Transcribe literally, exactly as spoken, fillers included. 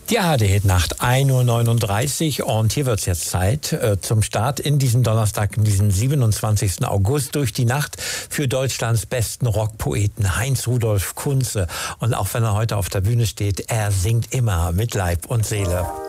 Die A R D-Nacht, ein Uhr neununddreißig, und hier wird es jetzt Zeit äh, zum Start in diesen Donnerstag, in diesen siebenundzwanzigsten August, durch die Nacht für Deutschlands besten Rockpoeten Heinz-Rudolf Kunze. Und auch wenn er heute auf der Bühne steht, er singt immer mit Leib und Seele.